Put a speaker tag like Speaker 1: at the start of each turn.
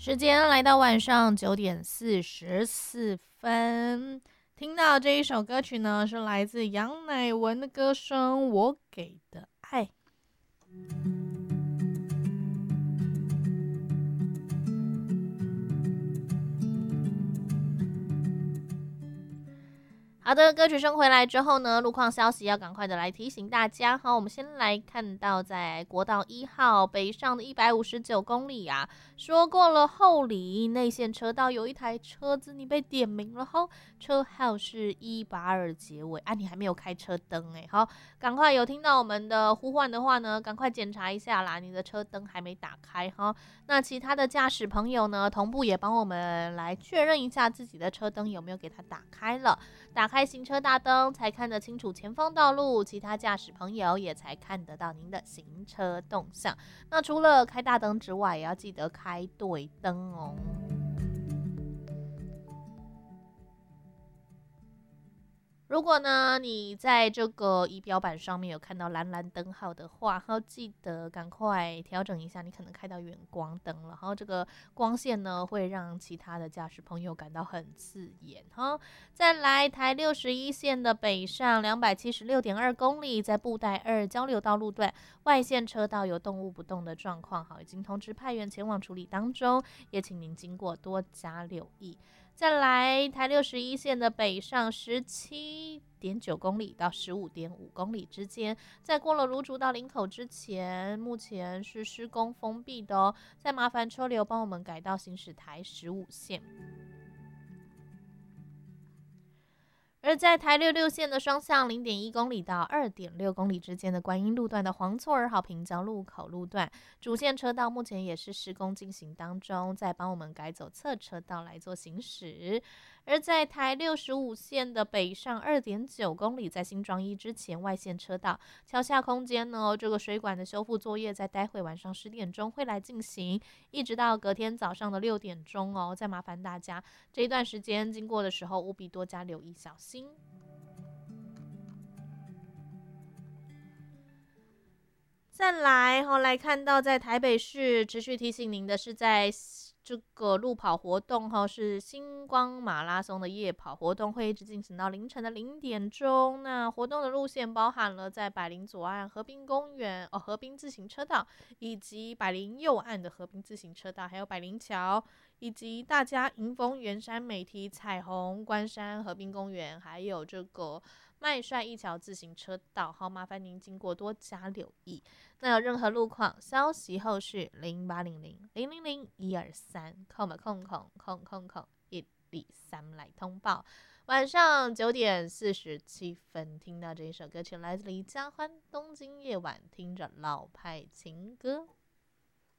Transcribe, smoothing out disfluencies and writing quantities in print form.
Speaker 1: 时间来到晚上9点44分，听到这一首歌曲呢，是来自杨乃文的歌声《我给的爱》。好的，歌曲声回来之后呢，路况消息要赶快的来提醒大家。好，我们先来看到在国道1号北上的159公里啊，说过了后里内线车道有一台车子你被点名了吼，车号是182结尾啊，你还没有开车灯哎，好，赶快有听到我们的呼唤的话呢，赶快检查一下啦，你的车灯还没打开哈。那其他的驾驶朋友呢，同步也帮我们来确认一下自己的车灯有没有给它打开了。打开行车大灯才看得清楚前方道路，其他驾驶朋友也才看得到您的行车动向。那除了开大灯之外，也要记得开对灯哦。如果呢，你在这个仪表板上面有看到蓝蓝灯号的话，要记得赶快调整一下，你可能开到远光灯了，然后这个光线呢会让其他的驾驶朋友感到很刺眼哈。再来台61线的北上276.2公里，在布袋2交流道路段外线车道有动物不动的状况，好，已经通知派员前往处理当中，也请您经过多加留意。再来台61线的北上17.9公里到15.5公里之间，在过了芦竹到林口之前，目前是施工封闭的哦。再麻烦车流帮我们改到行驶台15线。而在台66线的双向0.1公里到2.6公里之间的观音路段的黄厝儿好平交路口路段，主线车道目前也是施工进行当中，再帮我们改走侧车道来做行驶。而在台65线的北上2.9公里，在新庄一之前外线车道桥下空间呢，这个水管的修复作业在待会晚上10点钟会来进行，一直到隔天早上的6点钟哦。再麻烦大家这一段时间经过的时候，务必多加留意小心。再来看到在台北市持续提醒您的是，在这个路跑活动是星光马拉松的夜跑活动，会一直进行到凌晨的0点钟。那活动的路线包含了在百灵左岸河滨公园、河滨自行车道，以及百灵右岸的河滨自行车道，还有百灵桥，以及大家迎风、圆山、美堤、彩虹、关山、河滨公园，还有这个麦帅一桥自行车道。好，麻烦您经过多加留意。那有任何路况消息后续0800-000-123，123来通报。晚上9点47分听到这一首歌曲，来自李佳欢《东京夜晚》，听着老派情歌。